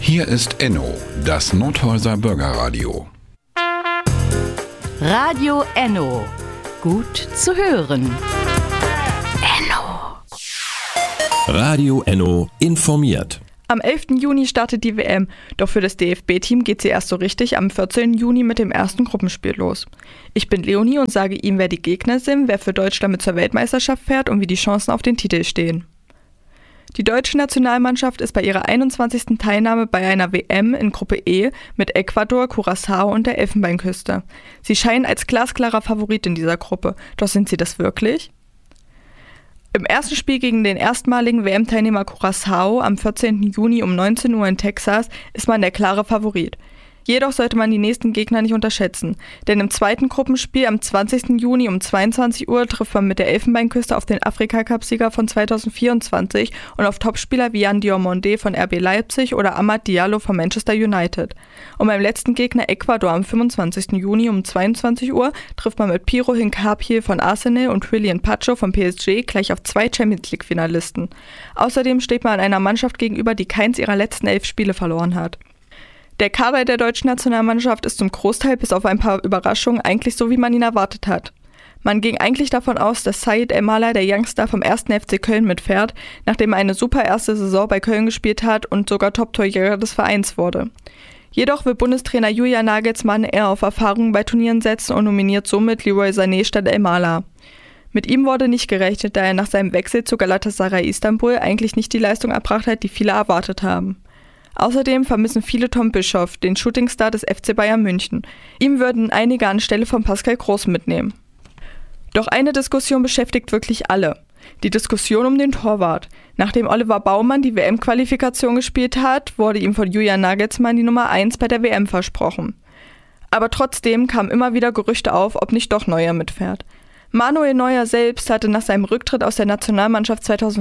Hier ist Enno, das Nordhäuser Bürgerradio. Radio Enno. Gut zu hören. Enno. Radio Enno informiert. Am 11. Juni startet die WM, doch für das DFB-Team geht sie erst so richtig am 14. Juni mit dem ersten Gruppenspiel los. Ich bin Leonie und sage ihm, wer die Gegner sind, wer für Deutschland mit zur Weltmeisterschaft fährt und wie die Chancen auf den Titel stehen. Die deutsche Nationalmannschaft ist bei ihrer 21. Teilnahme bei einer WM in Gruppe E mit Ecuador, Curaçao und der Elfenbeinküste. Sie scheinen als glasklarer Favorit in dieser Gruppe, doch sind sie das wirklich? Im ersten Spiel gegen den erstmaligen WM-Teilnehmer Curaçao am 14. Juni um 19 Uhr in Texas ist man der klare Favorit. Jedoch sollte man die nächsten Gegner nicht unterschätzen, denn im zweiten Gruppenspiel am 20. Juni um 22 Uhr trifft man mit der Elfenbeinküste auf den Afrika-Cup-Sieger von 2024 und auf Topspieler wie Yan Diomande von RB Leipzig oder Amad Diallo von Manchester United. Und beim letzten Gegner Ecuador am 25. Juni um 22 Uhr trifft man mit Piro Hincapié von Arsenal und Willian Pacho von PSG gleich auf 2 Champions-League-Finalisten. Außerdem steht man einer Mannschaft gegenüber, die keins ihrer letzten 11 Spiele verloren hat. Der Kader der deutschen Nationalmannschaft ist zum Großteil bis auf ein paar Überraschungen eigentlich so, wie man ihn erwartet hat. Man ging eigentlich davon aus, dass Said El-Mallah, der Youngster vom 1. FC Köln, mitfährt, nachdem er eine super erste Saison bei Köln gespielt hat und sogar Top-Torjäger des Vereins wurde. Jedoch will Bundestrainer Julian Nagelsmann eher auf Erfahrungen bei Turnieren setzen und nominiert somit Leroy Sané statt El-Mallah. Mit ihm wurde nicht gerechnet, da er nach seinem Wechsel zu Galatasaray Istanbul eigentlich nicht die Leistung erbracht hat, die viele erwartet haben. Außerdem vermissen viele Tom Bischoff, den Shootingstar des FC Bayern München. Ihm würden einige anstelle von Pascal Groß mitnehmen. Doch eine Diskussion beschäftigt wirklich alle. Die Diskussion um den Torwart. Nachdem Oliver Baumann die WM-Qualifikation gespielt hat, wurde ihm von Julian Nagelsmann die Nummer 1 bei der WM versprochen. Aber trotzdem kamen immer wieder Gerüchte auf, ob nicht doch Neuer mitfährt. Manuel Neuer selbst hatte nach seinem Rücktritt aus der Nationalmannschaft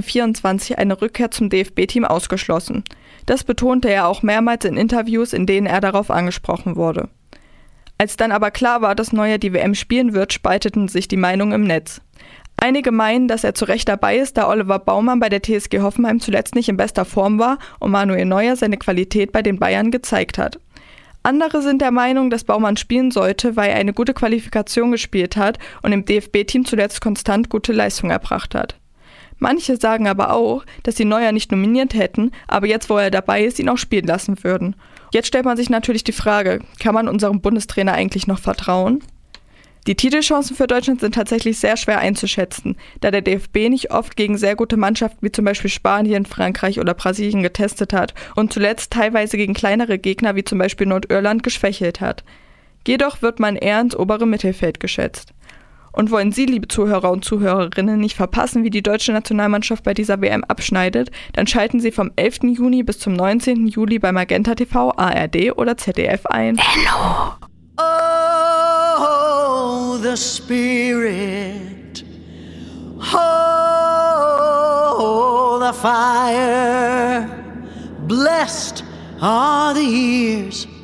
2024 eine Rückkehr zum DFB-Team ausgeschlossen. Das betonte er auch mehrmals in Interviews, in denen er darauf angesprochen wurde. Als dann aber klar war, dass Neuer die WM spielen wird, spalteten sich die Meinungen im Netz. Einige meinen, dass er zu Recht dabei ist, da Oliver Baumann bei der TSG Hoffenheim zuletzt nicht in bester Form war und Manuel Neuer seine Qualität bei den Bayern gezeigt hat. Andere sind der Meinung, dass Baumann spielen sollte, weil er eine gute Qualifikation gespielt hat und im DFB-Team zuletzt konstant gute Leistung erbracht hat. Manche sagen aber auch, dass sie Neuer nicht nominiert hätten, aber jetzt, wo er dabei ist, ihn auch spielen lassen würden. Jetzt stellt man sich natürlich die Frage, kann man unserem Bundestrainer eigentlich noch vertrauen? Die Titelchancen für Deutschland sind tatsächlich sehr schwer einzuschätzen, da der DFB nicht oft gegen sehr gute Mannschaften wie zum Beispiel Spanien, Frankreich oder Brasilien getestet hat und zuletzt teilweise gegen kleinere Gegner wie zum Beispiel Nordirland geschwächelt hat. Jedoch wird man eher ins obere Mittelfeld geschätzt. Und wollen Sie, liebe Zuhörer und Zuhörerinnen, nicht verpassen, wie die deutsche Nationalmannschaft bei dieser WM abschneidet, dann schalten Sie vom 11. Juni bis zum 19. Juli bei Magenta TV, ARD oder ZDF ein. Enno. Oh, the Spirit. Oh, the fire. Blessed are the years